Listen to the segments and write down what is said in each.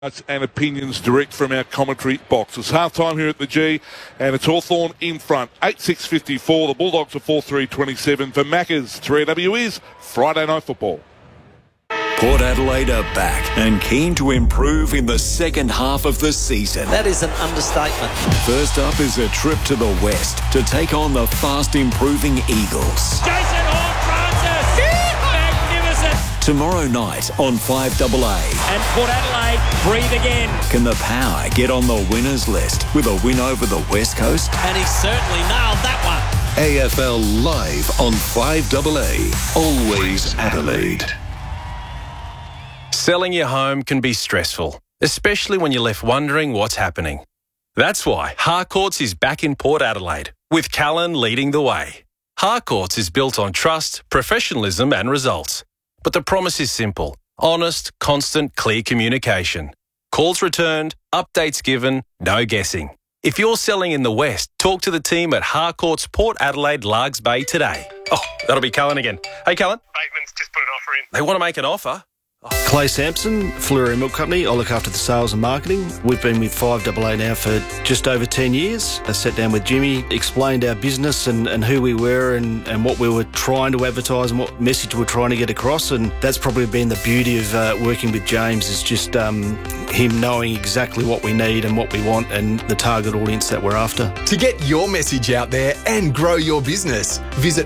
And opinions direct from our commentary box. It's half-time here at the G, and it's Hawthorn in front. 8-6-54. The Bulldogs are 4-3-27. For Maccas, 3AW is Friday Night Football. Port Adelaide are back and keen to improve in the second half of the season. That is an understatement. First up is a trip to the west to take on the fast-improving Eagles. Jason Horne-Francis! Magnificent! Tomorrow night on 5AA. And Port Adelaide breathe again. Can the Power get on the winners list with a win over the West Coast? And he certainly nailed that one. AFL Live on 5AA. Always Adelaide. Selling your home can be stressful, especially when you're left wondering what's happening. That's why Harcourts is back in Port Adelaide, with Callan leading the way. Harcourts is built on trust, professionalism and results. But the promise is simple: honest, constant, clear communication. Calls returned, updates given, no guessing. If you're selling in the West, talk to the team at Harcourts Port Adelaide Largs Bay today. Oh, that'll be Callan again. Hey, Callan. Bateman's just put an offer in. They want to make an offer? Clay Sampson, Fleury Milk Company. I look after the sales and marketing. We've been with 5AA now for just over 10 years. I sat down with Jimmy, explained our business and who we were and what we were trying to advertise and what message we're trying to get across. And that's probably been the beauty of working with James, is just him knowing exactly what we need and what we want and the target audience that we're after. To get your message out there and grow your business, visit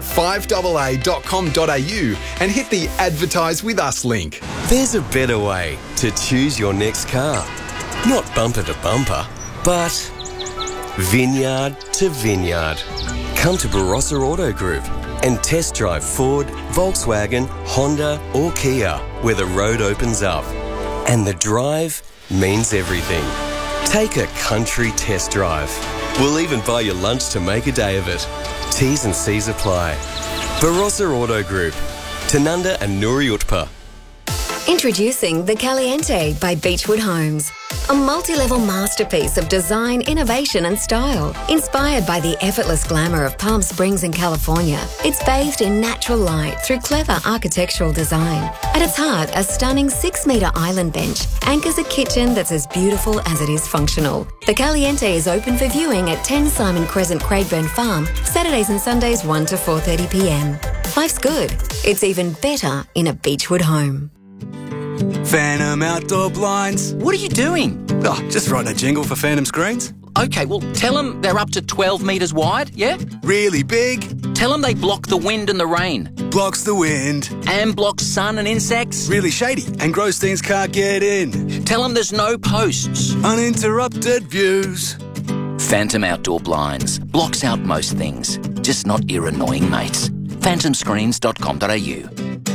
5AA.com.au and hit the Advertise With Us link. There's a better way to choose your next car. Not bumper to bumper, but vineyard to vineyard. Come to Barossa Auto Group and test drive Ford, Volkswagen, Honda or Kia, where the road opens up. And the drive means everything. Take a country test drive. We'll even buy you lunch to make a day of it. T's and C's apply. Barossa Auto Group, Tanunda and Nuri Utpa. Introducing the Caliente by Beechwood Homes. A multi-level masterpiece of design, innovation and style. Inspired by the effortless glamour of Palm Springs in California, it's bathed in natural light through clever architectural design. At its heart, a stunning 6-metre island bench anchors a kitchen that's as beautiful as it is functional. The Caliente is open for viewing at 10 Simon Crescent, Craigburn Farm, Saturdays and Sundays 1 to 4:30 p.m. Life's good. It's even better in a Beechwood home. Phantom Outdoor Blinds. What are you doing? Oh, just writing a jingle for Phantom Screens. Okay, well, tell them they're up to 12 metres wide, yeah? Really big. Tell them they block the wind and the rain. Blocks the wind. And blocks sun and insects. Really shady, and Grossteins can't get in. Tell them there's no posts. Uninterrupted views. Phantom Outdoor Blinds. Blocks out most things, just not your annoying mates. phantomscreens.com.au.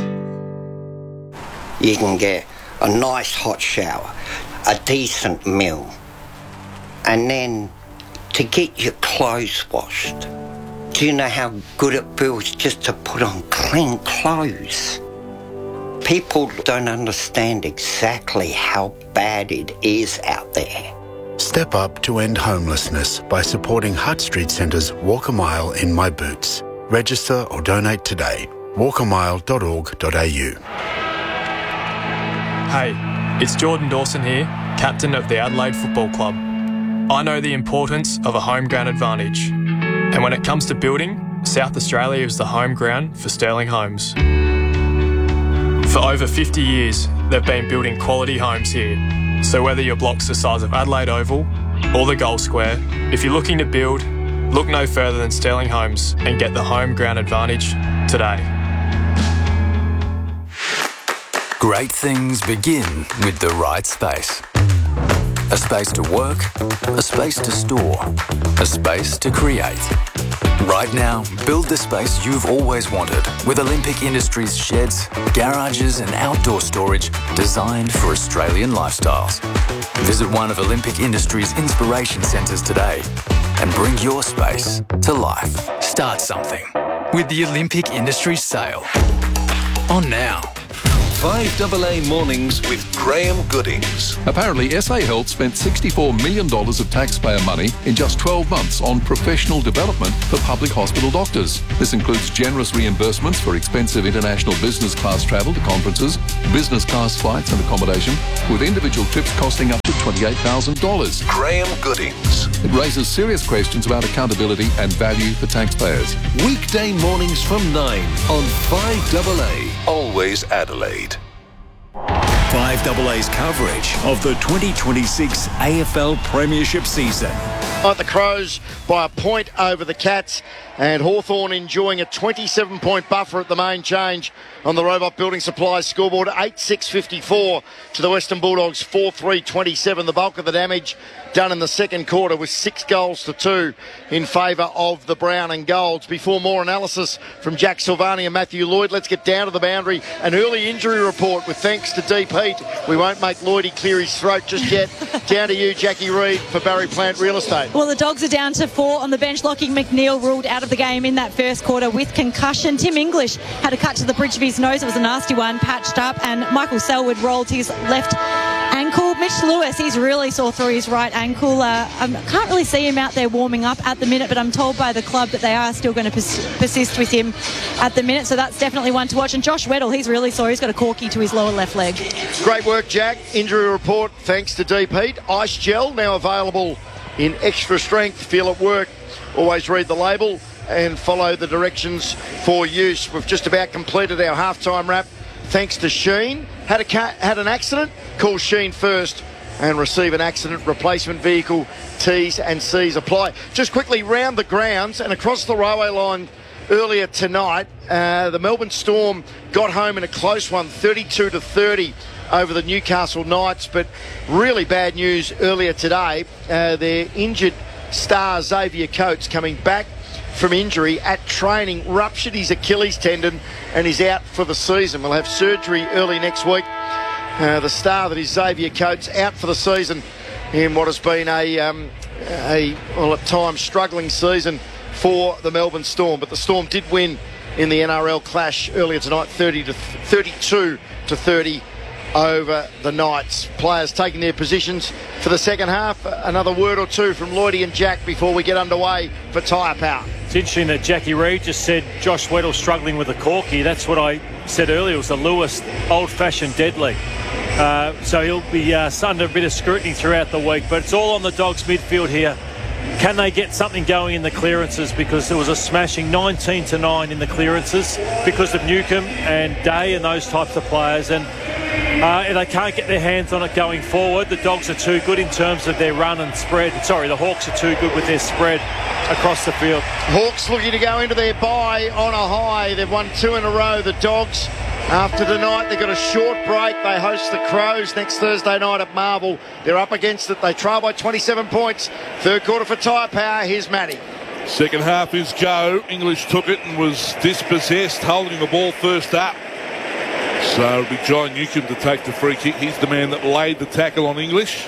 You can get a nice hot shower, a decent meal, and then to get your clothes washed. Do you know how good it feels just to put on clean clothes? People don't understand exactly how bad it is out there. Step up to end homelessness by supporting Hutt Street Centre's Walk a Mile in My Boots. Register or donate today. walkamile.org.au. Hey, it's Jordan Dawson here, captain of the Adelaide Football Club. I know the importance of a home ground advantage. And when it comes to building, South Australia is the home ground for Sterling Homes. For over 50 years, they've been building quality homes here. So whether your block's the size of Adelaide Oval or the Gold Square, if you're looking to build, look no further than Sterling Homes and get the home ground advantage today. Great things begin with the right space. A space to work, a space to store, a space to create. Right now, build the space you've always wanted with Olympic Industries sheds, garages and outdoor storage designed for Australian lifestyles. Visit one of Olympic Industries' inspiration centres today and bring your space to life. Start something with the Olympic Industries sale. On now. 5AA Mornings with Graham Goodings. Apparently, SA Health spent $64 million of taxpayer money in just 12 months on professional development for public hospital doctors. This includes generous reimbursements for expensive international business class travel to conferences, business class flights and accommodation, with individual trips costing up to $28,000. Graham Goodings. It raises serious questions about accountability and value for taxpayers. Weekday mornings from 9 on 5AA. Always Adelaide. 5AA's coverage of the 2026 AFL Premiership season. The Crows by a point over the Cats, and Hawthorn enjoying a 27-point buffer at the main change on the Robot Building Supplies scoreboard. 8-6-54 to the Western Bulldogs, 4-3-27. The bulk of the damage done in the second quarter with 6-2 in favour of the Brown and Golds. Before more analysis from Jack Silvani and Matthew Lloyd, let's get down to the boundary. An early injury report with thanks to Deep Heat. We won't make Lloydie clear his throat just yet. Down to you, Jackie Reid, for Barry Plant Real Estate. Well, the Dogs are down to 4 on the bench. Lockie McNeil ruled out of the game in that first quarter with concussion. Tim English had a cut to the bridge of his nose. It was a nasty one, patched up. And Michael Selwood rolled his left ankle. Mitch Lewis, he's really sore through his right ankle. I can't really see him out there warming up at the minute, but I'm told by the club that they are still going to persist with him at the minute. So that's definitely one to watch. And Josh Weddle, he's really sore. He's got a corky to his lower left leg. Great work, Jack. Injury report thanks to Deep Heat. Ice Gel now available in extra strength. Feel it work. Always read the label and follow the directions for use. We've just about completed our halftime wrap thanks to Sheen. Had an accident? Call Sheen first and receive an accident replacement vehicle. T's and C's apply. Just quickly round the grounds and across the railway line earlier tonight, the Melbourne Storm got home in a close one, 32-30 over the Newcastle Knights. But really bad news earlier today. Their injured star Xavier Coates coming back from injury at training, ruptured his Achilles tendon and is out for the season. We'll have surgery early next week. The star that is Xavier Coates out for the season in what has been well, at times struggling season for the Melbourne Storm. But the Storm did win in the NRL clash earlier tonight, 32-30 over the Knights. Players taking their positions for the second half. Another word or two from Lloydie and Jack before we get underway for Tyre Power. It's interesting that Jackie Reid just said Josh Weddle struggling with a corky. That's what I said earlier. It was the Lewis old-fashioned dead leg. So he'll be under a bit of scrutiny throughout the week. But it's all on the Dogs midfield here. Can they get something going in the clearances? Because there was a smashing 19-9 in the clearances because of Newcomb and Day and those types of players. And they can't get their hands on it going forward. The Dogs are too good in terms of their run and spread. Sorry, the Hawks are too good with their spread across the field. Hawks looking to go into their bye on a high. They've won 2 in a row. The Dogs, after tonight, they've got a short break. They host the Crows next Thursday night at Marvel. They're up against it. They trail by 27 points. Third quarter for Tyre Power. Here's Matty. Second half is go. English took it and was dispossessed, holding the ball first up. So it'll be John Newcomb to take the free kick. He's the man that laid the tackle on English.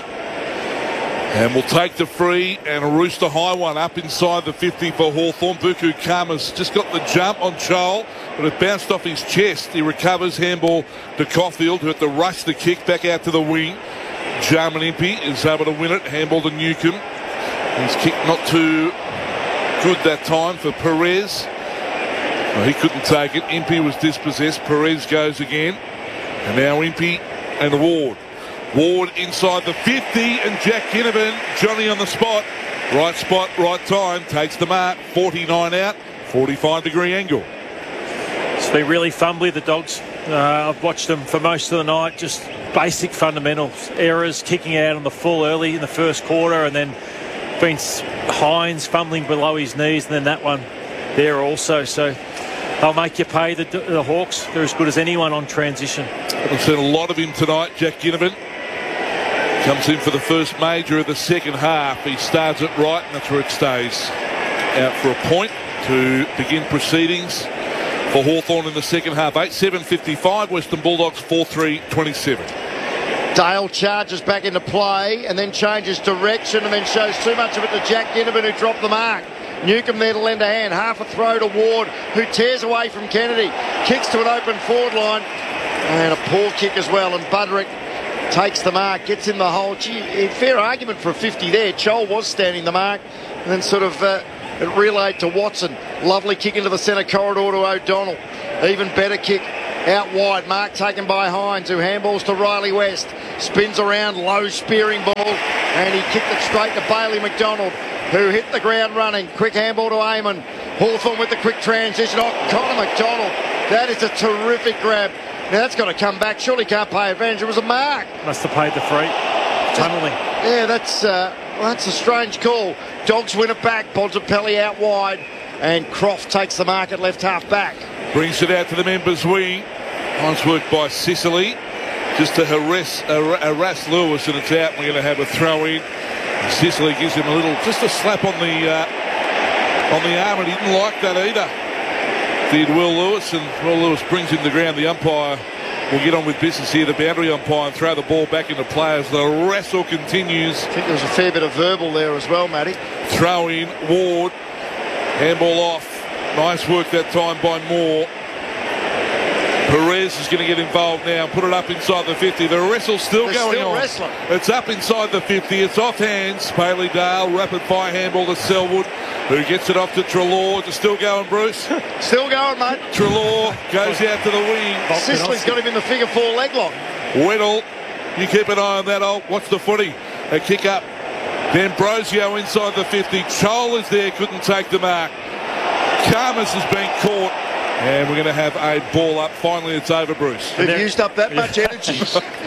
And we'll take the free and a rooster high one up inside the 50 for Hawthorn. Buku Kama's just got the jump on Chol, but it bounced off his chest. He recovers, handball to Caulfield, who had to rush the kick back out to the wing. Jarman Impey is able to win it, handball to Newcomb. His kick not too good that time for Perez. Well, he couldn't take it. Impey was dispossessed. Perez goes again. And now Impey and Ward. Ward inside the 50 and Jack Ginnivan, Johnny on the spot. Right spot, right time. Takes the mark. 49 out. 45-degree angle. It's been really fumbly, the Dogs. I've watched them for most of the night. Just basic fundamentals. Errors, kicking out on the full early in the first quarter, and then been Hines fumbling below his knees, and then that one there also. So they'll make you pay, the Hawks. They're as good as anyone on transition. We've seen a lot of him tonight, Jack Ginnivan. Comes in for the first major of the second half. He starts it right, and that's where it stays. Out for a point to begin proceedings for Hawthorn in the second half. 8-7-55, Western Bulldogs 4-3-27. Dale charges back into play and then changes direction and then shows too much of it to Jack Ginnivan, who dropped the mark. Newcomb there to lend a hand. Half a throw to Ward, who tears away from Kennedy. Kicks to an open forward line. And a poor kick as well, and Budrick takes the mark, gets in the hole. Gee, fair argument for a 50 there. Chol was standing the mark, and then sort of it relayed to Watson. Lovely kick into the centre corridor to O'Donnell. Even better kick out wide. Mark taken by Hines, who handballs to Riley West. Spins around, low spearing ball, and he kicked it straight to Bailey McDonald, who hit the ground running. Quick handball to Eamon. Hawthorn with the quick transition. Oh, Connor McDonald. That is a terrific grab. Now that's got to come back. Surely can't pay advantage. It was a mark. Must have paid the free. Tunnelling. Yeah, that's a strange call. Dogs win it back. Bontempelli out wide, and Croft takes the mark at left half back. Brings it out to the members' wing. Nice work by Sicily. Just to harass Lewis, and it's out. We're going to have a throw in. Sicily gives him just a slap on the arm, and he didn't like that either. Did Will Lewis, and Will Lewis brings him to the ground. The umpire will get on with business here, the boundary umpire, and throw the ball back into play as the wrestle continues. I think there was a fair bit of verbal there as well, Matty. Throw in, Ward, handball off. Nice work that time by Moore. Perez is going to get involved now, put it up inside the 50. The wrestle's still going on. Wrestling. It's up inside the 50. It's off hands. Bailey Dale, rapid fire handball to Selwood, who gets it off to Treloar. It's still going, Bruce. Still going, mate. Treloar goes out to the wing. Sicily's got him in the figure 4 leg lock. Weddle, you keep an eye on that. Watch the footy. A kick up. D'Ambrosio inside the 50. Chol is there, couldn't take the mark. Karmas has been caught. And we're going to have a ball up. Finally, it's over, Bruce. They've used up that much energy.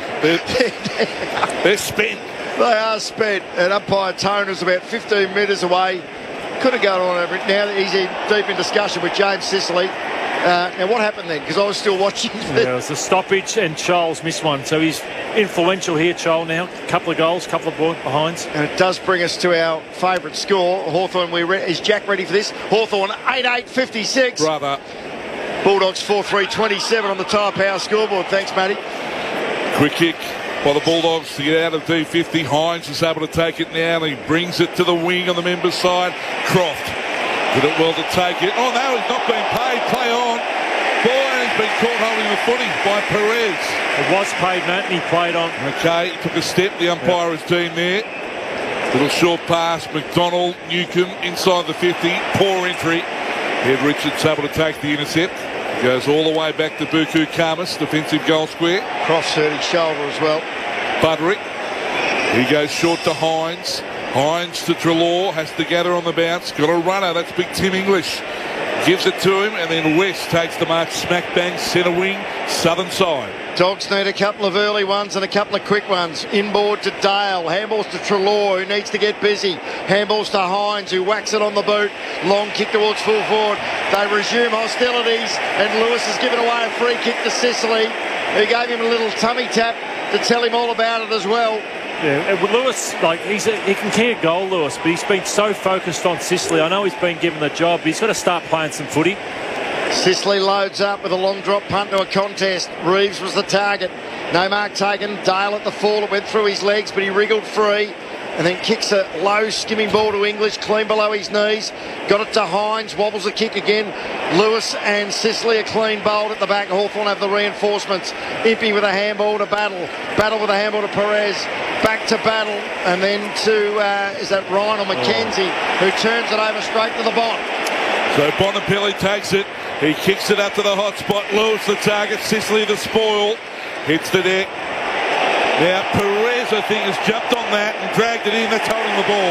They're spent. They are spent. And umpire Tone is about 15 metres away. Could have gone on over it. Now he's deep in discussion with James Sicily. Now, what happened then? Because I was still watching. It was a stoppage, and Charles missed one. So he's influential here, Charles, now. A couple of goals, couple of behinds. And it does bring us to our favourite score. Hawthorn, is Jack ready for this? Hawthorn 8-8-56. Brother. Bulldogs 4-3-27 on the Tyre Power scoreboard. Thanks, Matty. Quick kick by the Bulldogs to get out of D50. Hines is able to take it now. He brings it to the wing on the members' side. Croft did it well to take it. Oh, no, he's not been paid. Play on. Ball, and he's been caught holding the footy by Perez. It was paid, Matt, and he played on. Okay, he took a step. The umpire has deemed there. Little short pass. McDonald, Newcomb inside the 50. Poor entry. Ed Richards able to take the intercept. Goes all the way back to Buku Karmas, defensive goal square. Cross hurt his shoulder as well. Budrick. He goes short to Hines. Hines to Treloar. Has to gather on the bounce. Got a runner. That's big Tim English. Gives it to him, and then West takes the mark. Smack bang, centre wing, southern side. Dogs need a couple of early ones and a couple of quick ones. Inboard to Dale. Handballs to Treloar, who needs to get busy. Handballs to Hines, who whacks it on the boot. Long kick towards full forward. They resume hostilities, and Lewis has given away a free kick to Sicily, who gave him a little tummy tap to tell him all about it as well. Yeah, and with Lewis, he can kick a goal, Lewis, but he's been so focused on Sicily. I know he's been given the job, but he's got to start playing some footy. Sicily loads up with a long drop punt to a contest. Reeves was the target. No mark taken. Dale at the fall. It went through his legs, but he wriggled free. And then kicks a low skimming ball to English, clean below his knees. Got it to Hines, wobbles the kick again. Lewis and Sicily are clean bowled at the back. Hawthorn have the reinforcements. Impey with a handball to Battle. Battle with a handball to Perez. Back to Battle. And then to, is that Ryan or McKenzie, who turns it over straight to the bot. So Bontempelli takes it. He kicks it up to the hot spot. Lewis the target. Sicily the spoil. Hits the deck. Now Perez, I think, has jumped on that and dragged it in. That's holding the ball.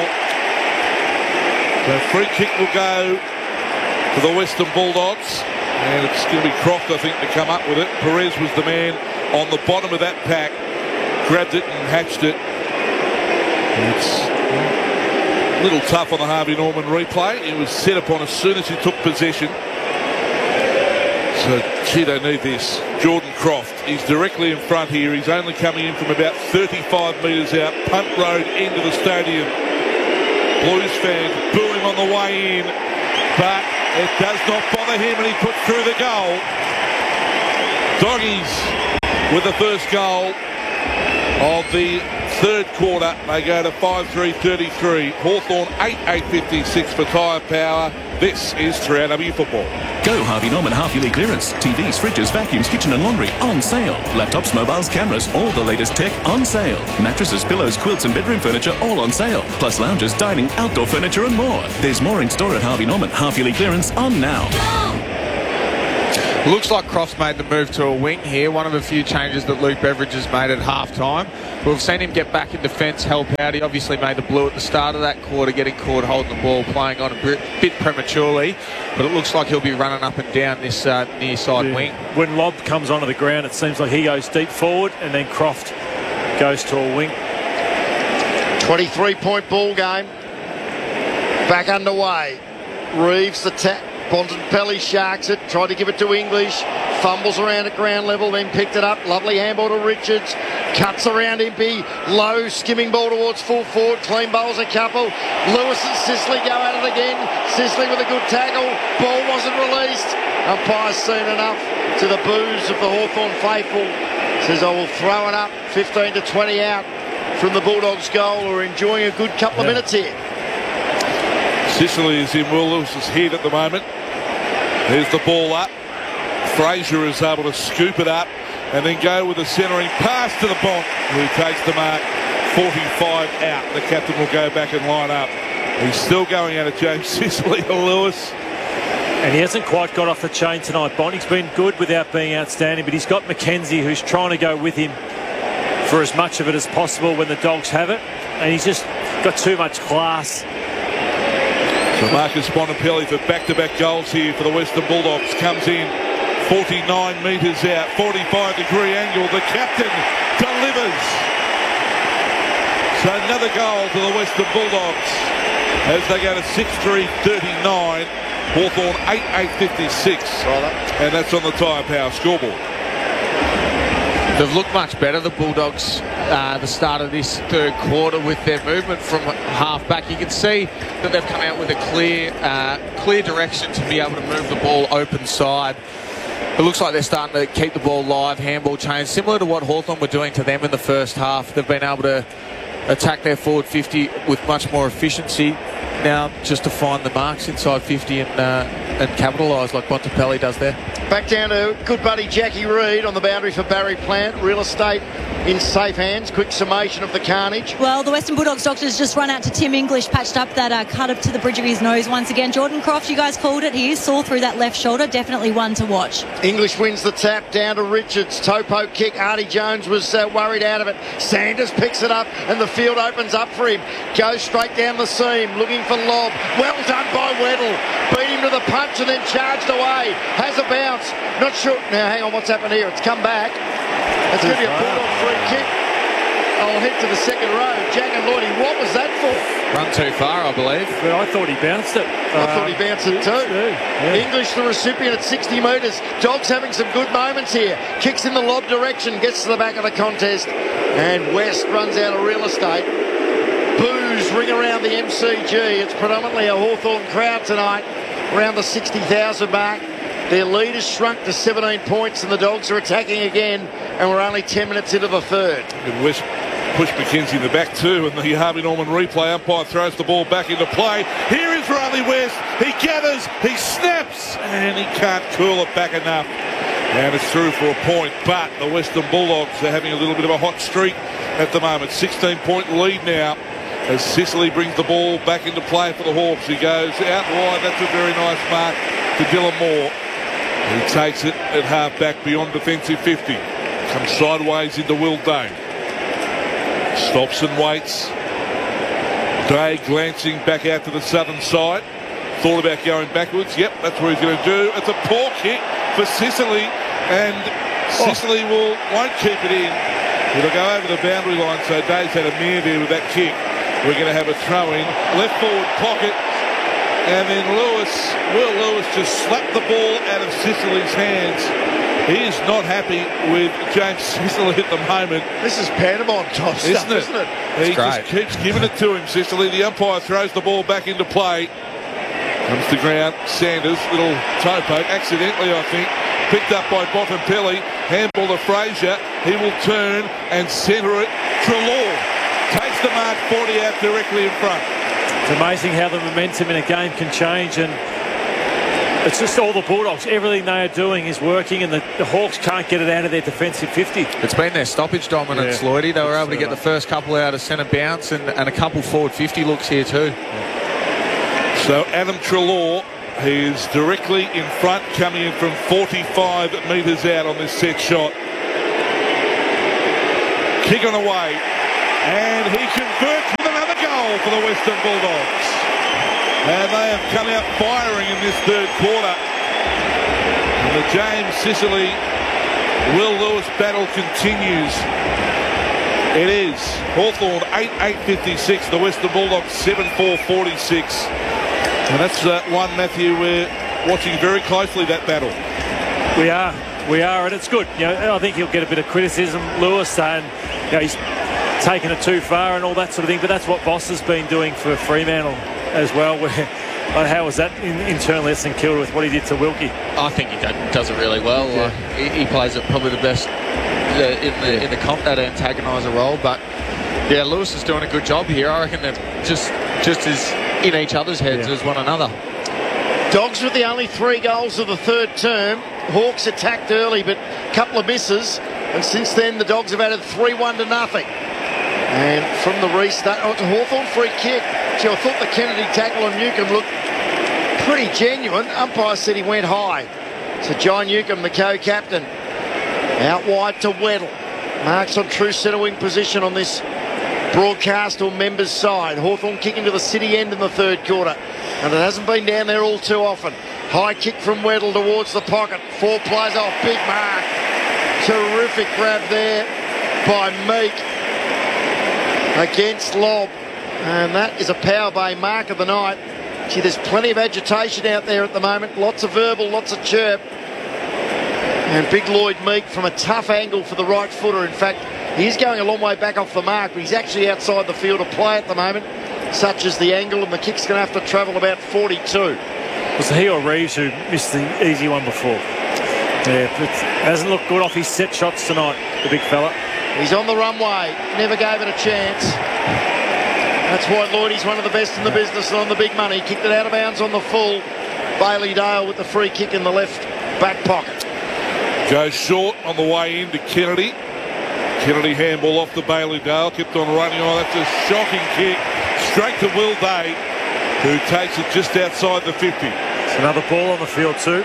So free kick will go to the Western Bulldogs. And it's going to be Croft, I think, to come up with it. Perez was the man on the bottom of that pack. Grabbed it and hatched it. It's a little tough on the Harvey Norman replay. It was set upon as soon as he took possession. So, gee, they need this. Jordan Croft, he's directly in front here. He's only coming in from about 35 metres out, Punt Road, end of the stadium. Blues fans boo him on the way in, but it does not bother him, and he puts through the goal. Doggies with the first goal of the Third quarter, they go to 5-3-33. Hawthorn 8-8-56 for tyre power. This is 3AW Football. Go Harvey Norman half-yearly clearance. TVs, fridges, vacuums, kitchen and laundry on sale. Laptops, mobiles, cameras, all the latest tech on sale. Mattresses, pillows, quilts and bedroom furniture all on sale. Plus lounges, dining, outdoor furniture and more. There's more in store at Harvey Norman. Half-yearly clearance on now. Looks like Croft's made the move to a wing here. One of a few changes that Luke Beveridge has made at half-time. We've seen him get back in defence, help out. He obviously made the blue at the start of that quarter, getting caught holding the ball, playing on a bit prematurely. But it looks like he'll be running up and down this near side wing. When Lobb comes onto the ground, it seems like he goes deep forward and then Croft goes to a wing. 23-point ball game. Back underway. Reeves the tap. Bontempelli sharks it, tried to give it to English, fumbles around at ground level, then picked it up. Lovely handball to Richards, cuts around Impey, low skimming ball towards full forward, clean bowls a couple. Lewis and Sicily go at it again. Sicily with a good tackle, ball wasn't released. Umpire's seen enough to the boos of the Hawthorn faithful. Says I will throw it up, 15 to 20 out from the Bulldogs goal. We're enjoying a good couple of minutes here. Sicily is in Will Lewis's head at the moment. There's the ball up. Fraser is able to scoop it up and then go with a centering pass to the Bont, who takes the mark. 45 out. The captain will go back and line up. He's still going out of James Sicily to Lewis. And he hasn't quite got off the chain tonight, Bont. He's been good without being outstanding, but he's got McKenzie who's trying to go with him for as much of it as possible when the Dogs have it. And he's just got too much class. So Marcus Bontempelli for back-to-back goals here for the Western Bulldogs. Comes in 49 metres out, 45-degree angle. The captain delivers. So another goal to the Western Bulldogs as they go to 6-3-39. Hawthorn 8-8-56. And that's on the tyre power scoreboard. They've looked much better, the Bulldogs, the start of this third quarter with their movement from half back. You can see that they've come out with a clear direction to be able to move the ball open side. It looks like they're starting to keep the ball live, handball change, similar to what Hawthorn were doing to them in the first half. They've been able to attack their forward 50 with much more efficiency. Now just to find the marks inside 50 and capitalise like Bontempelli does there. Back down to good buddy Jackie Reid on the boundary for Barry Plant. Real estate in safe hands. Quick summation of the carnage. Well, the Western Bulldogs doctors just run out to Tim English, patched up that cut up to the bridge of his nose once again. Jordan Croft, you guys called it. He is sore through that left shoulder. Definitely one to watch. English wins the tap down to Richards. Toe poke kick. Artie Jones was worried out of it. Sanders picks it up and the field opens up for him. Goes straight down the seam looking for Lobb. Well done by Weddle. Beat him to the punch and then charged away. Has a bounce. Not sure. Now, hang on, what's happened here? It's come back. That's going to be a Bulldog free kick. I'll head to the second row. Jack and Lloydie, what was that for? Run too far, I believe. Well, I thought he bounced it. I thought he bounced it too. Yeah. English, the recipient at 60 metres. Dogs having some good moments here. Kicks in the Lobb direction, gets to the back of the contest. And West runs out of real estate. Boos ring around the MCG. It's predominantly a Hawthorn crowd tonight, around the 60,000 mark. Their lead has shrunk to 17 points and the Dogs are attacking again, and we're only 10 minutes into the third. And West push McKenzie in the back too, and the Harvey Norman replay umpire throws the ball back into play. Here is Riley West. He gathers, he snaps, and he can't curl it back enough. And it's through for a point, but the Western Bulldogs are having a little bit of a hot streak at the moment. 16-point lead now as Sicily brings the ball back into play for the Hawks. He goes out wide. That's a very nice mark to Dylan Moore. He takes it at half-back beyond defensive 50. Comes sideways into Will Day. Stops and waits. Day glancing back out to the southern side. Thought about going backwards. Yep, that's what he's going to do. It's a poor kick for Sicily, and Sicily won't keep it in. It'll go over the boundary line, so Day's had a mare there with that kick. We're going to have a throw-in. Left forward pocket. And then Will Lewis just slapped the ball out of Sicily's hands. He is not happy with James Sicily at the moment. This is pantomime type stuff, isn't it? He just keeps giving it to him, Sicily. The umpire throws the ball back into play. Comes to ground. Sanders, little toe poke, accidentally I think. Picked up by Bontempelli. Handball to Fraser. He will turn and centre it. Treloar takes the mark 40 out directly in front. It's amazing how the momentum in a game can change, and it's just all the Bulldogs. Everything they are doing is working, and the Hawks can't get it out of their defensive 50. It's been their stoppage dominance, Yeah. Lloydie. They were able to get the first couple out of centre bounce and a couple forward 50 looks here too. So Adam Treloar, he's directly in front, coming in from 45 metres out on this set shot. Kick on away, and he converts with another goal for the Western Bulldogs. And they have come out firing in this third quarter. And the James Sicily, Will Lewis battle continues. It is Hawthorn 8-8-56, the Western Bulldogs 7-4-46. And that's one, Matthew, we're watching very closely, that battle. We are, and it's good. You know, I think he'll get a bit of criticism, Lewis, saying, you know, he's taken it too far and all that sort of thing. But that's what Boss has been doing for Fremantle as well. Where, how was that internally at St Kilda with what he did to Wilkie? I think he does it really well. Yeah. He plays it probably the best in the comp, that antagoniser role. But yeah, Lewis is doing a good job here. I reckon they're just as in each other's heads as one another. Dogs with the only 3 goals of the third term. Hawks attacked early, but a couple of misses. And since then, the Dogs have added 3-1 to nothing. And from the restart, it's a Hawthorn free kick. Gee, I thought the Kennedy tackle on Newcomb looked pretty genuine. Umpire said he went high. So John Newcomb, the co-captain, out wide to Weddle. Marks on true centre wing position on this broadcast or members side. Hawthorn kicking to the city end in the third quarter. And it hasn't been down there all too often. High kick from Weddle towards the pocket. 4 plays off. Big mark. Terrific grab there by Meek against Lobb. And that is a Power Bay mark of the night. Gee, there's plenty of agitation out there at the moment. Lots of verbal, lots of chirp. And Big Lloyd Meek from a tough angle for the right footer. In fact, he's going a long way back off the mark, but he's actually outside the field of play at the moment, such as the angle, and the kick's going to have to travel about 42. Was it he or Reeves who missed the easy one before? Yeah, but it hasn't looked good off his set shots tonight, the big fella. He's on the runway, never gave it a chance. That's why Lloydie's one of the best in the business and on the big money. Kicked it out of bounds on the full. Bailey Dale with the free kick in the left back pocket. Goes short on the way into Kennedy. Kennedy handball off the Bailey Dale. Kept on running on. That's a shocking kick. Straight to Will Day, who takes it just outside the 50. It's another ball on the field too.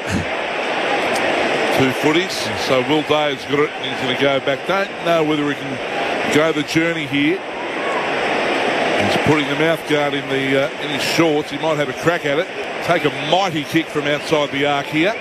2 footies. So Will Day has got it and he's going to go back. Don't know whether he can go the journey here. He's putting the mouth guard in his shorts. He might have a crack at it. Take a mighty kick from outside the arc here.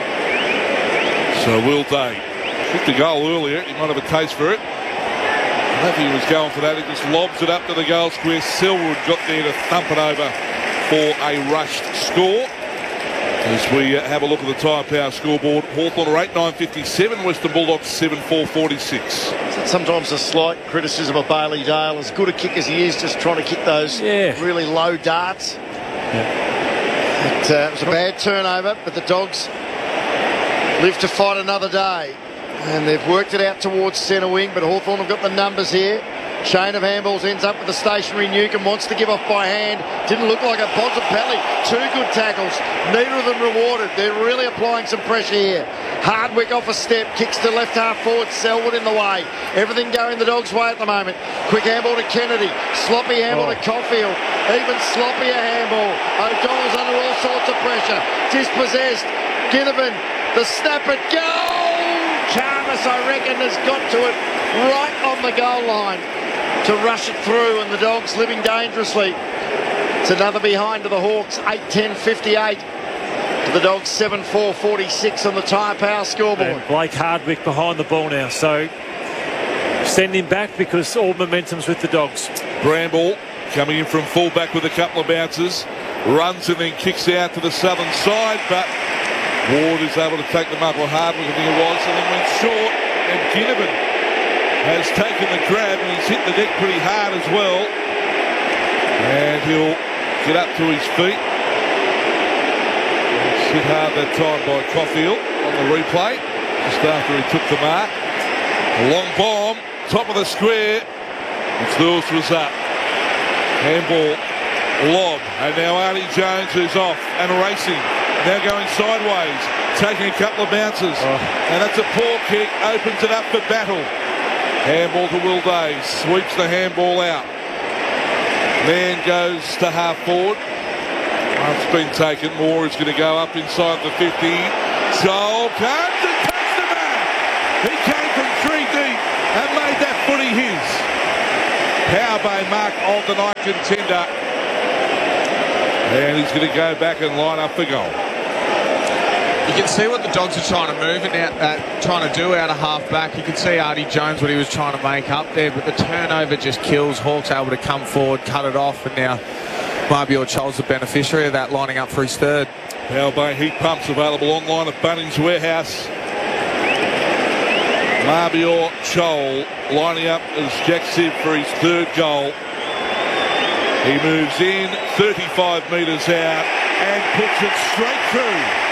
So Will Day kicked the goal earlier. He might have a taste for it. I don't think he was going for that. He just lobs it up to the goal square. Selwood got there to thump it over for a rushed score. As we have a look at the Tyre Power scoreboard, Hawthorn are 8-9-57, Western Bulldogs 7-4-46. Sometimes a slight criticism of Bailey Dale. As good a kick as he is, just trying to kick those really low darts. It was a bad turnover, but the Dogs live to fight another day. And they've worked it out towards centre wing, but Hawthorn have got the numbers here. Chain of handballs ends up with the stationary Newcomb, wants to give off by hand. Didn't look like it. Bontempelli, 2 good tackles. Neither of them rewarded. They're really applying some pressure here. Hardwick off a step, kicks to left half forward. Selwood in the way. Everything going the Dogs' way at the moment. Quick handball to Kennedy. Sloppy handball to Caulfield. Even sloppier handball. O'Donnell's under all sorts of pressure. Dispossessed. Ginnivan, the snap it. Goal! Jarvis, I reckon, has got to it right on the goal line to rush it through, and the Dogs living dangerously. It's another behind to the Hawks, 8-10-58. To the Dogs, 7-4-46 on the Tyre Power scoreboard. And Blake Hardwick behind the ball now, so send him back because all momentum's with the Dogs. Bramble coming in from fullback with a couple of bounces. Runs and then kicks out to the southern side, but Ward is able to take the mark, or Hardwick I think it was, and then went short, and Ginnivan has taken the grab and he's hit the deck pretty hard as well. And he'll get up to his feet. It's hit hard that time by Caulfield on the replay, just after he took the mark. A long bomb, top of the square. It's Lewis was up. Handball lob. And now Artie Jones, who's off and racing. Now going sideways, taking a couple of bounces. And that's a poor kick, opens it up for battle. Handball to Will Days, sweeps the handball out. Man goes to half forward. It's been taken. Moore is going to go up inside the 50. Joel comes and takes the mark. He came from 3 deep and made that footy his. Power Bay mark of the night contender. And he's going to go back and line up for goal. You can see what the Dogs are trying to move and trying to do out of half back. You can see Artie Jones what he was trying to make up there, but the turnover just kills. Hawks able to come forward, cut it off, and now Marbior Chol's the beneficiary of that, lining up for his third. Power Bay heat pumps available online at Bunnings Warehouse. Marbior Chol lining up as Jack Siv for his third goal. He moves in 35 metres out and puts it straight through.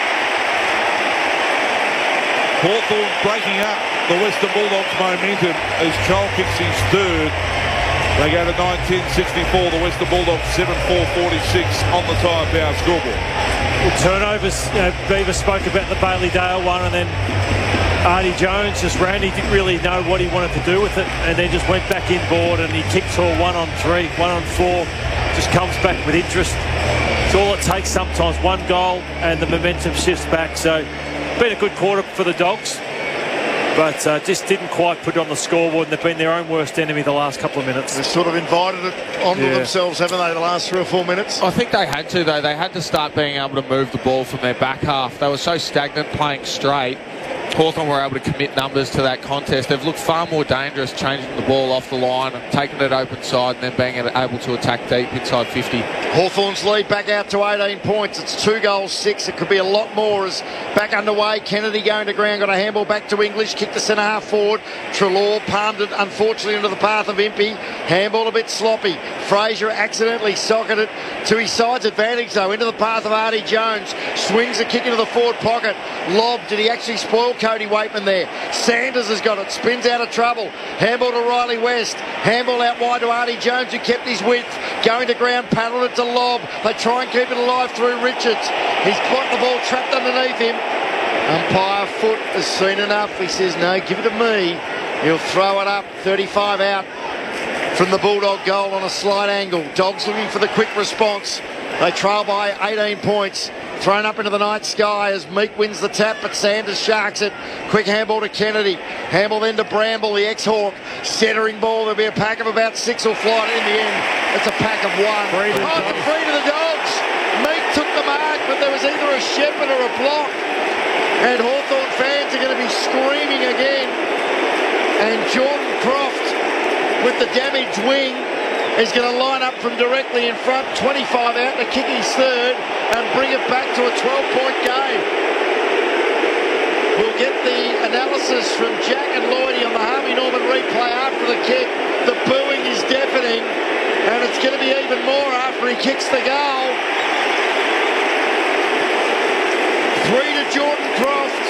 Hawthorn breaking up the Western Bulldogs' momentum as Chol kicks his third. They go to 9-10-64. The Western Bulldogs 7-4-46 on the Tyre Power scoreboard. Well, turnovers, Beaver spoke about the Bailey Dale one, and then Artie Jones just ran. He didn't really know what he wanted to do with it, and then just went back inboard, and he kicked to a 1-on-3, 1-on-4. Just comes back with interest. It's all it takes sometimes, one goal, and the momentum shifts back. So, been a good quarter for the Dogs, but just didn't quite put it on the scoreboard, and they've been their own worst enemy the last couple of minutes. They've sort of invited it onto themselves, haven't they, the last 3 or 4 minutes? I think they had to, though. They had to start being able to move the ball from their back half. They were so stagnant playing straight. Hawthorn were able to commit numbers to that contest. They've looked far more dangerous changing the ball off the line and taking it open side and then being able to attack deep inside 50. Hawthorn's lead back out to 18 points. It's 2 goals, 6. It could be a lot more as back underway. Kennedy going to ground, got a handball back to English, kicked the centre half forward. Treloar palmed it unfortunately into the path of Impey. Handball a bit sloppy. Fraser accidentally socketed it to his side's advantage though, into the path of Artie Jones. Swings a kick into the forward pocket. Lob, did he actually spoil Cody Waitman there? Sanders has got it, spins out of trouble. Handball to Riley West. Handball out wide to Artie Jones, who kept his width. Going to ground, paddled it to Lob. They try and keep it alive through Richards. He's got the ball trapped underneath him. Umpire Foot has seen enough. He says, no, give it to me. He'll throw it up, 35 out from the Bulldog goal on a slight angle. Dogs looking for the quick response. They trail by 18 points. Thrown up into the night sky as Meek wins the tap, but Sanders sharks it. Quick handball to Kennedy. Handball then to Bramble, the ex-Hawk. Centering ball. There'll be a pack of about 6 will fly in the end. It's a pack of 1. Free to the Dogs. Meek took the mark, but there was either a shepherd or a block. And Hawthorn fans are going to be screaming again. And Jordan Croft with the damaged wing is going to line up from directly in front, 25 out to kick his third and bring it back to a 12-point game. We'll get the analysis from Jack and Lloydie on the Harvey Norman replay after the kick. The booing is deafening, and it's going to be even more after he kicks the goal. 3 to Jordan Croft.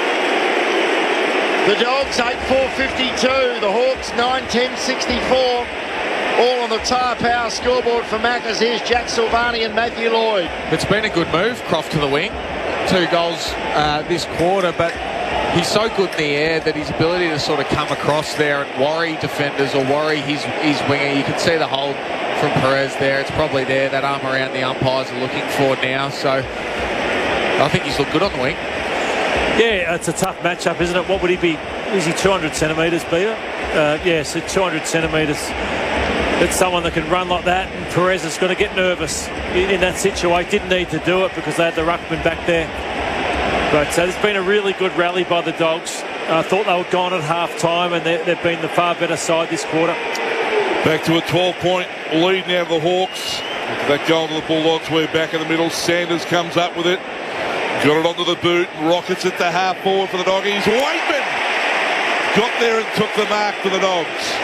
The Dogs 8-4-52. The Hawks 9-10-64. All on the Tyre Power scoreboard for Maccas. Here's Jack Silvani and Matthew Lloyd. It's been a good move, Croft to the wing. 2 goals this quarter, but he's so good in the air that his ability to sort of come across there and worry defenders or worry his winger. You can see the hold from Perez there. It's probably there. That arm around the umpires are looking for now. So I think he's looked good on the wing. Yeah, it's a tough matchup, isn't it? What would he be? Is he 200 centimetres, Beaver? So 200 centimetres. It's someone that can run like that, and Perez is going to get nervous in that situation. Didn't need to do it because they had the ruckman back there. But there's been a really good rally by the Dogs. I thought they were gone at half-time, and they've been the far better side this quarter. Back to a 12-point lead now for the Hawks. After that goal to the Bulldogs, we're back in the middle. Sanders comes up with it. Got it onto the boot. Rockets at the half forward for the Doggies. Waitman got there and took the mark for the Dogs.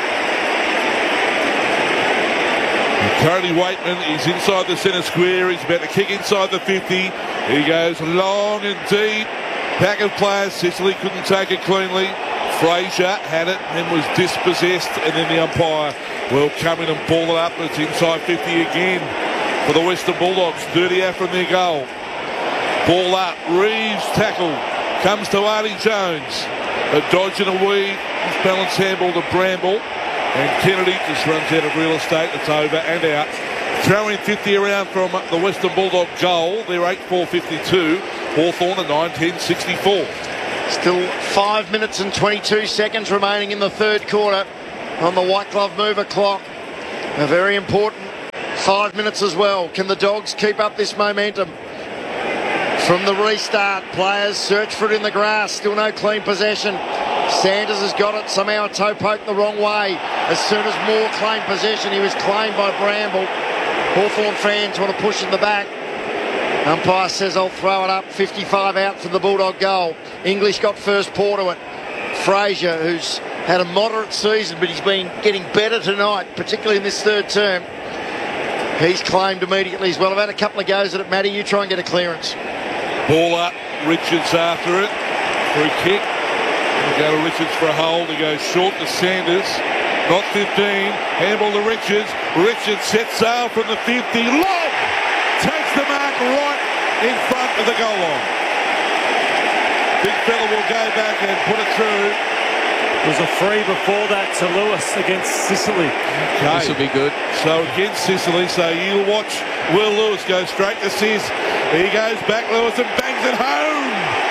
Cody Waitman is inside the centre square. He's about to kick inside the 50. He goes long and deep. Pack of players. Sicily couldn't take it cleanly. Fraser had it and was dispossessed, and then the umpire will come in and ball it up. It's inside 50 again for the Western Bulldogs. 30 out from their goal. Ball up. Reeves tackle. Comes to Artie Jones. A dodge and a weave. His balance handball to Bramble. And Kennedy just runs out of real estate. It's over and out. Throwing 50 around from the Western Bulldog goal. They're 8-4-52. Hawthorn at 9-10-64. Still 5 minutes and 22 seconds remaining in the third quarter on the White Glove Mover clock. A very important 5 minutes as well. Can the Dogs keep up this momentum? From the restart, players search for it in the grass. Still no clean possession. Sanders has got it. Somehow a toe poked the wrong way. As soon as Moore claimed possession, he was claimed by Bramble. Hawthorn fans want to push in the back. Umpire says I'll throw it up. 55 out for the Bulldog goal. English got first paw to it. Fraser, who's had a moderate season, but he's been getting better tonight, particularly in this third term. He's claimed immediately as well. I've had a couple of goes at it. Matty, you try and get a clearance. Ball up. Richards after it. Free kick. We'll go to Richards for a hold. He goes short to Sanders. Not 15. Handball to Richards. Richards sets sail from the 50. Long! Takes the mark right in front of the goal line. Big fella will go back and put it through. There was a free before that to Lewis against Sicily. Okay. This will be good. So against Sicily, so you'll watch Will Lewis go straight to Sis. He goes back, Lewis, and bangs it home.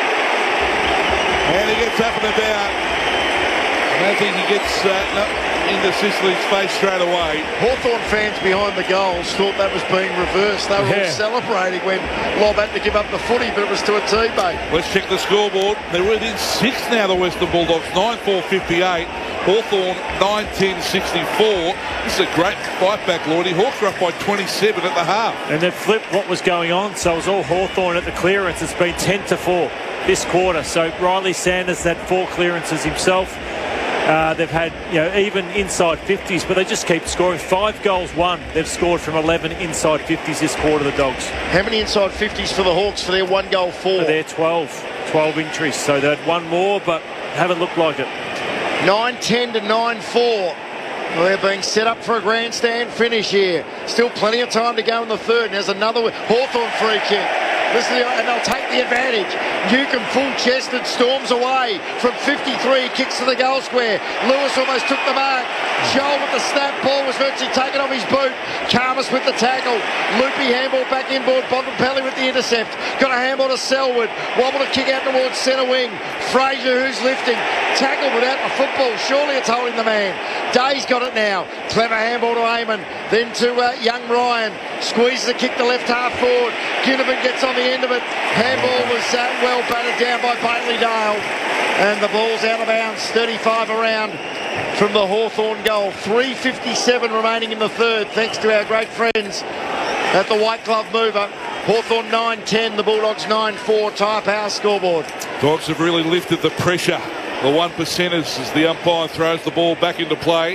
And he gets up and about. I don't think he gets into Sicily's face straight away. Hawthorn fans behind the goals thought that was being reversed. They were all celebrating when Lobb had to give up the footy, but it was to a teammate. Let's check the scoreboard. They're within 6 now, the Western Bulldogs. 9-4-58. Hawthorn 9-10-64. This is a great fight back, Lloydie. Hawks are up by 27 at the half. And they've flipped what was going on, so it was all Hawthorn at the clearance. It's been 10-4 this quarter. So Riley Sanders had 4 clearances himself. They've had, even inside 50s, but they just keep scoring. 5 goals won. They've scored from 11 inside 50s this quarter, the Dogs. How many inside 50s for the Hawks for their 1 goal 4? For their 12 entries. So they had 1 more, but haven't looked like it. 9-10 to 9-4. They're being set up for a grandstand finish here. Still plenty of time to go in the third. And there's another Hawthorn free kick. And they'll take the advantage. Newcomb full-chested storms away from 53, kicks to the goal square. Lewis almost took the mark. Joel with the snap, ball was virtually taken off his boot. Karmas with the tackle. Loopy handball back inboard. Bontempelli with the intercept. Got a handball to Selwood. Wobble to kick out towards centre wing. Fraser, who's lifting. Tackle without the football. Surely it's holding the man. Day's got it now. Clever handball to Eamon. Then to young Ryan. Squeezes the kick to left half forward. Ginnivan gets on the end of it. Handball was well battered down by Bailey Dale. And the ball's out of bounds. 35 around from the Hawthorn goal. 3:57 remaining in the third, thanks to our great friends at the White Glove Mover. Hawthorn 9-10, the Bulldogs 9-4. Tyre Power scoreboard. Dogs have really lifted the pressure. The 1%ers as the umpire throws the ball back into play.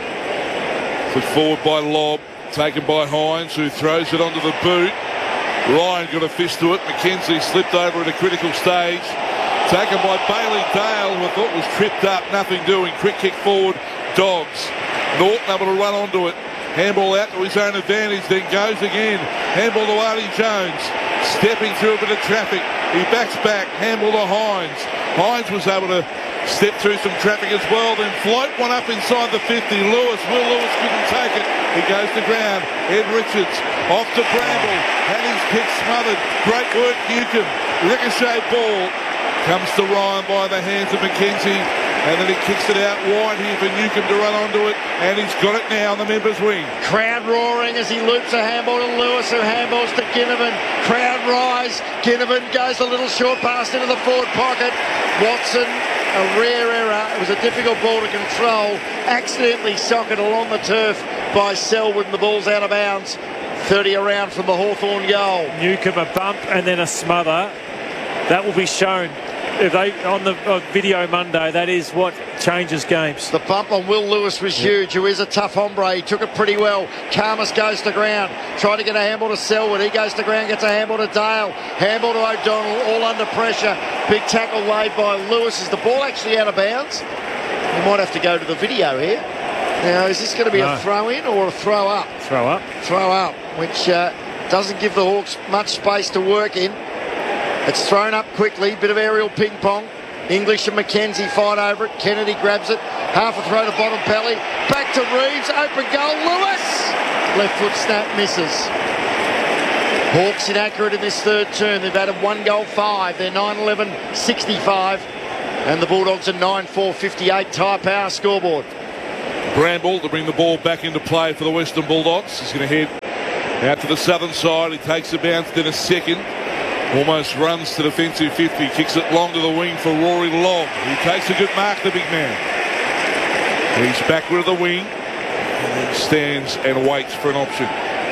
Put forward by Lobb. Taken by Hines, who throws it onto the boot. Ryan got a fist to it. McKenzie slipped over at a critical stage. Taken by Bailey Dale, who I thought was tripped up. Nothing doing. Quick kick forward. Dogs. Norton able to run onto it. Handball out to his own advantage. Then goes again. Handball to Artie Jones. Stepping through a bit of traffic. He backs back. Handball to Hines. Hines was able to step through some traffic as well. Then float one up inside the 50. Will Lewis couldn't take it. He goes to ground. Ed Richards off to Bramble. Had his kick smothered. Great work, Newcomb. Ricochet ball. Comes to Ryan by the hands of McKenzie. And then he kicks it out wide here for Newcomb to run onto it. And he's got it now on the members' wing. Crowd roaring as he loops a handball to Lewis, who handballs to Ginnivan. Crowd rise. Ginnivan goes a little short pass into the forward pocket. Watson, a rare error. It was a difficult ball to control. Accidentally socked along the turf by Selwood, and the ball's out of bounds. 30 around from the Hawthorn goal. Newcomb a bump and then a smother. That will be shown if they on the video Monday, that is what changes games. The bump on Will Lewis was huge, who is a tough hombre. He took it pretty well. Karmas goes to ground, tried to get a handball to Selwood. He goes to ground, gets a handball to Dale. Handball to O'Donnell, all under pressure. Big tackle laid by Lewis. Is the ball actually out of bounds? We might have to go to the video here. Now, is this going to be a throw-in or a throw-up? Throw-up. Throw-up, which doesn't give the Hawks much space to work in. It's thrown up quickly, bit of aerial ping-pong. English and McKenzie fight over it. Kennedy grabs it. Half a throw to Bontempelli. Back to Reeves. Open goal. Lewis! Left foot snap misses. Hawks inaccurate in this third term. They've added 1 goal 5. They're 9-11-65. And the Bulldogs are 9-4-58. Tyre Power scoreboard. Bramble to bring the ball back into play for the Western Bulldogs. He's going to head out to the southern side. He takes a bounce, then a second. Almost runs to defensive 50. Kicks it long to the wing for Rory Long. He takes a good mark, the big man. He's backward of the wing. And then stands and waits for an option.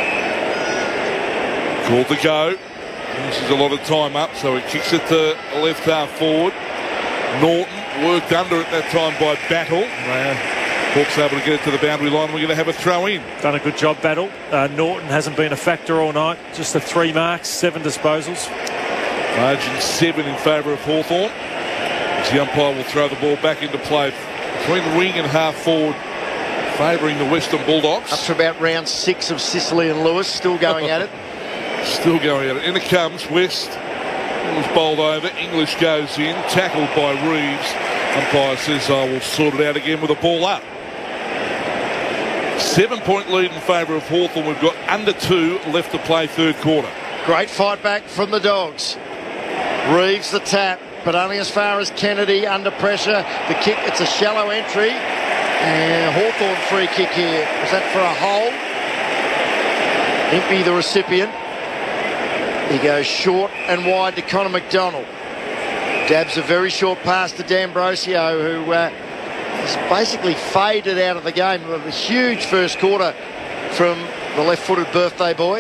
Called to go. This is a lot of time up, so he kicks it to left half forward. Norton worked under at that time by Battle. Hawks able to get it to the boundary line. We're going to have a throw in. Done a good job, Battle. Norton hasn't been a factor all night. Just the 3 marks, 7 disposals. Margin 7 in favour of Hawthorn. As the umpire will throw the ball back into play between wing and half forward, favouring the Western Bulldogs. Up to about round 6 of Sicily and Lewis, still going at it. Still going at it. In it comes West. It was bowled over. English goes in, tackled by Reeves. Umpire says, I will sort it out again with a ball up. 7-point lead in favour of Hawthorn. We've got under 2 left to play third quarter. Great fight back from the Dogs. Reeves the tap, but only as far as Kennedy under pressure. The kick, it's a shallow entry. And Hawthorn free kick here. Was that for a hole? Impey the recipient. He goes short and wide to Connor McDonald. Dabs a very short pass to D'Ambrosio, who has basically faded out of the game. A huge first quarter from the left-footed birthday boy.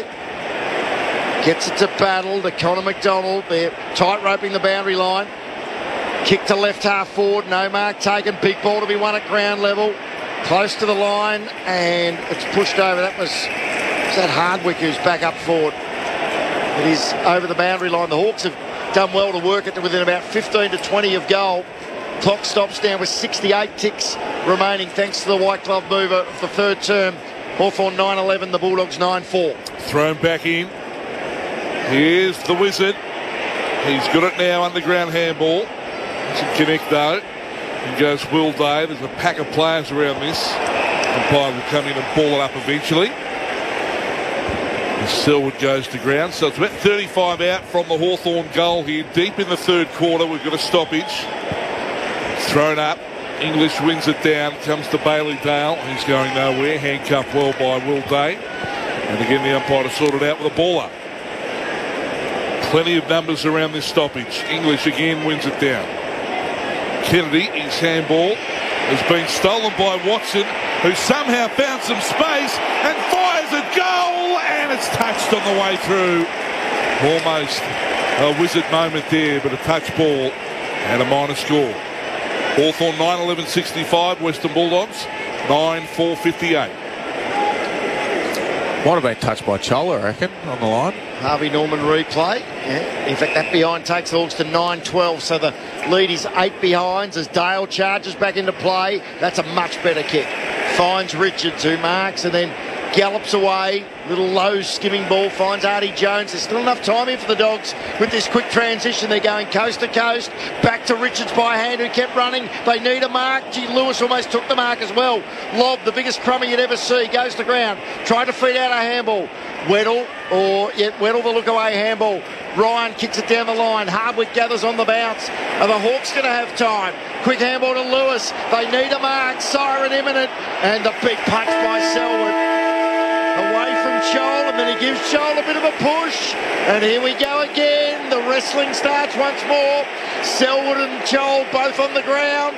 Gets it to Battle, to Connor McDonald. They're tight-roping the boundary line. Kick to left half forward, no mark taken. Big ball to be won at ground level. Close to the line, and it's pushed over. Was that Hardwick who's back up forward. It is over the boundary line. The Hawks have done well to work it to within about 15 to 20 of goal. Clock stops down with 68 ticks remaining thanks to the white glove mover of the third term. Hawthorn 9-11, the Bulldogs 9-4. Thrown back in. Here's the Wizard. He's got it now, underground handball. Doesn't connect though. He goes Will Day. There's a pack of players around this. Umpire will come in and ball it up eventually. And Selwood goes to ground. So it's about 35 out from the Hawthorn goal here. Deep in the third quarter, we've got a stoppage. Thrown up. English wins it down. Comes to Bailey Dale. He's going nowhere. Handcuffed well by Will Day. And again, the umpire to sort it out with a ball up. Plenty of numbers around this stoppage. English again wins it down. Kennedy, his handball has been stolen by Watson, who somehow found some space and fires a goal, and it's touched on the way through. Almost a Wizard moment there, but a touch ball and a minor score. Hawthorn 9-11-65, Western Bulldogs 9-4-58. Might have been touched by Chola, I reckon, on the line. Harvey Norman replay. Yeah. In fact, that behind takes the Hawks to 9-12, so the lead is 8 behinds as Dale charges back into play. That's a much better kick. Finds Richards, who marks and then gallops away. Little low skimming ball, finds Artie Jones. There's still enough time here for the Dogs with this quick transition. They're going coast to coast. Back to Richards by hand, who kept running. They need a mark. Gee, Lewis almost took the mark as well. Lob, the biggest crummy you'd ever see, goes to ground. Tried to feed out a handball. Weddle, Weddle the look away handball. Ryan kicks it down the line. Hardwick gathers on the bounce. Are the Hawks going to have time? Quick handball to Lewis. They need a mark. Siren imminent. And the big punch by Selwood. Away from Chol, and then he gives Chol a bit of a push. And here we go again. The wrestling starts once more. Selwood and Chol both on the ground.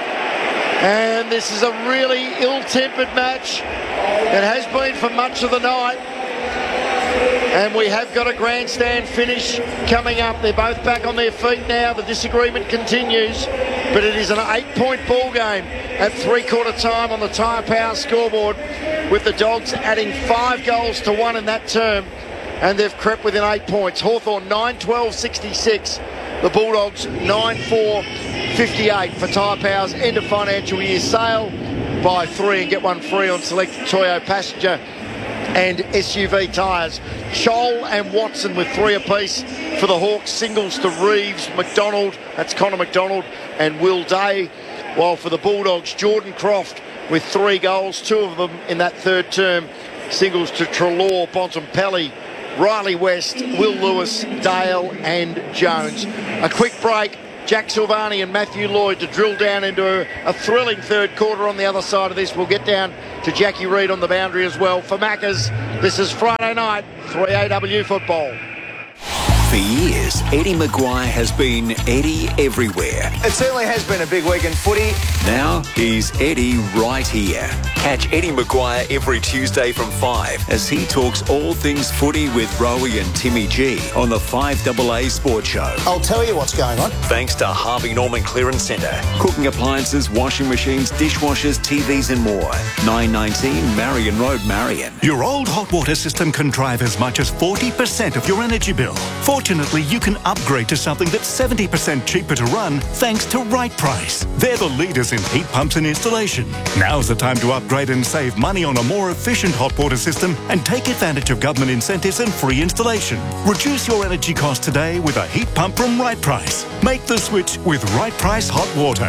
And this is a really ill-tempered match. It has been for much of the night. And we have got a grandstand finish coming up. They're both back on their feet now. The disagreement continues, but it is an 8-point ball game at three-quarter time on the Tyre Power scoreboard, with the Dogs adding 5 goals to 1 in that term, and they've crept within 8 points. Hawthorn 9-12-66. The Bulldogs 9-4-58 for Tyre Power's end of financial year sale. Buy 3 and get 1 free on selected Toyo passenger and SUV tyres. Scholl and Watson with 3 apiece for the Hawks. Singles to Reeves, McDonald, that's Connor McDonald, and Will Day. While for the Bulldogs, Jordan Croft with 3 goals, 2 of them in that third term. Singles to Treloar, Bontempelli, Riley West, Will Lewis, Dale and Jones. A quick break. Jack Silvani and Matthew Lloyd to drill down into a thrilling third quarter on the other side of this. We'll get down to Jackie Reid on the boundary as well. For Maccas, this is Friday night, 3AW football. For years, Eddie Maguire has been Eddie everywhere. It certainly has been a big week in footy. Now he's Eddie right here. Catch Eddie Maguire every Tuesday from 5 as he talks all things footy with Rowie and Timmy G on the 5AA Sports Show. I'll tell you what's going on. Thanks to Harvey Norman Clearance Centre. Cooking appliances, washing machines, dishwashers, TVs and more. 919 Marion Road, Marion. Your old hot water system can drive as much as 40% of your energy bill. Fortunately, you can upgrade to something that's 70% cheaper to run thanks to Right Price. They're the leaders in heat pumps and installation. Now's the time to upgrade and save money on a more efficient hot water system and take advantage of government incentives and free installation. Reduce your energy costs today with a heat pump from Right Price. Make the switch with Right Price Hot Water.